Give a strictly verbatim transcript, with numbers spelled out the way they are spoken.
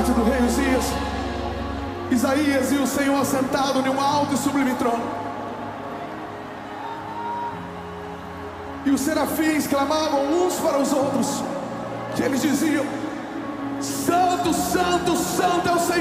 morte do rei Uzias, Isaías e o Senhor assentado em um alto e sublime trono. E os serafins clamavam uns para os outros, que eles diziam: Santo, Santo, Santo é o Senhor